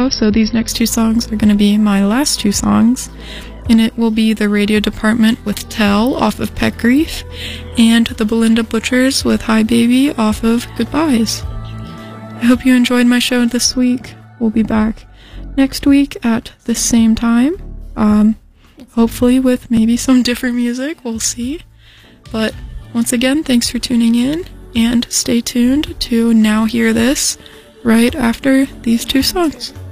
show, so these next 2 songs are going to be my last 2 songs. And it will be the Radio Department with Tell off of Pet Grief, and the Belinda Butchers with Hi Baby off of Goodbyes. I hope you enjoyed my show this week. We'll be back next week at the same time. Hopefully with maybe some different music. We'll see. But once again, thanks for tuning in, and stay tuned to Now Hear This right after these 2 songs.